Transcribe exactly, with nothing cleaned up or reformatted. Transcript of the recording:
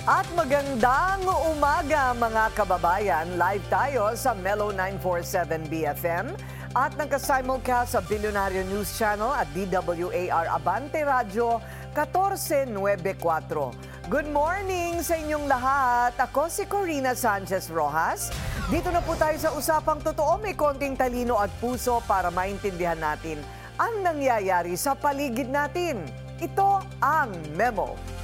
At magandang umaga mga kababayan. Live tayo sa Mellow nine forty-seven B F M at nagka-simulcast sa Billionario News Channel at D W A R Abante Radio fourteen ninety-four. Good morning sa inyong lahat. Ako si Corina Sanchez Rojas. Dito na po tayo sa Usapang Totoo, may konting talino at puso para maintindihan natin ang nangyayari sa paligid natin. Ito ang Memo.